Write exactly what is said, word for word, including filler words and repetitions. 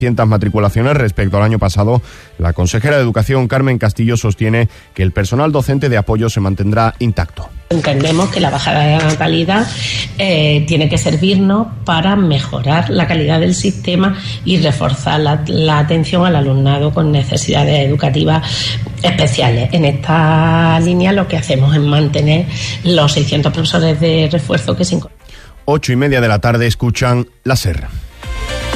cientas matriculaciones respecto al año pasado. La consejera de Educación, Carmen Castillo, sostiene que el personal docente de apoyo se mantendrá intacto. Entendemos que la bajada de la natalidad eh, tiene que servirnos para mejorar la calidad del sistema y reforzar la, la atención al alumnado con necesidades educativas especiales. En esta línea lo que hacemos es mantener los seiscientos profesores de refuerzo que se incorporan. Ocho y media de la tarde, escuchan la SER.